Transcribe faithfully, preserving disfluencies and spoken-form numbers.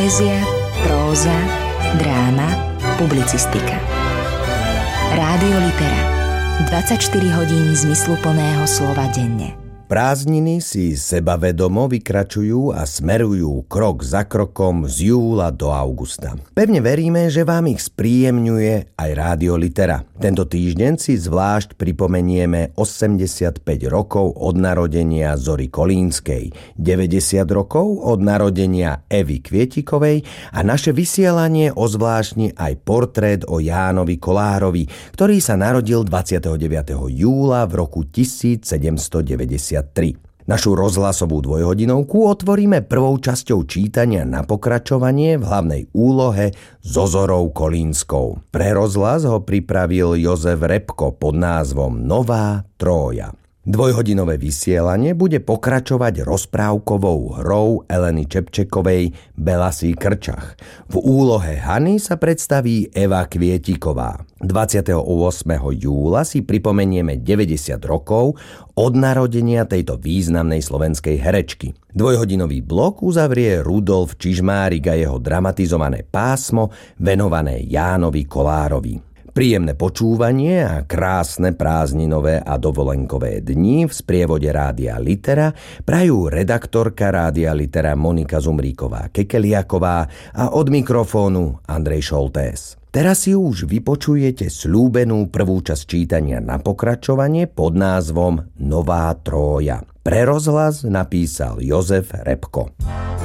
Poézia, próza, dráma, publicistika. Rádio Litera. dvadsaťštyri hodín zmysluplného slova denne. Prázdniny si sebavedomo vykračujú a smerujú krok za krokom z júla do augusta. Pevne veríme, že vám ich spríjemňuje aj Rádio Litera. Tento týždeň si zvlášť pripomenieme osemdesiatpäť rokov od narodenia Zory Kolínskej, deväťdesiat rokov od narodenia Evy Kvietikovej a naše vysielanie ozvláštni aj portrét o Jánovi Kolárovi, ktorý sa narodil dvadsiateho deviateho júla v roku tisícsedemstodeväťdesiattri. Našu rozhlasovú dvojhodinovku otvoríme prvou časťou čítania na pokračovanie v hlavnej úlohe so Zorou Kolínskou. Pre rozhlas ho pripravil Jozef Repko pod názvom Nová Trója. Dvojhodinové vysielanie bude pokračovať rozprávkovou hrou Eleny Čepčekovej Belasý krčach. V úlohe Hany sa predstaví Eva Kvietiková. dvadsiateho ôsmeho júla si pripomenieme deväťdesiat rokov od narodenia tejto významnej slovenskej herečky. Dvojhodinový blok uzavrie Rudolf Čižmárik a jeho dramatizované pásmo venované Jánovi Kolárovi. Príjemné počúvanie a krásne prázdninové a dovolenkové dni v sprievode Rádia Litera prajú redaktorka Rádia Litera Monika Zumríková-Kekeliaková a od mikrofónu Andrej Šoltés. Teraz si už vypočujete sľúbenú prvú časť čítania na pokračovanie pod názvom Nová Trója. Pre rozhlas napísal Jozef Repko.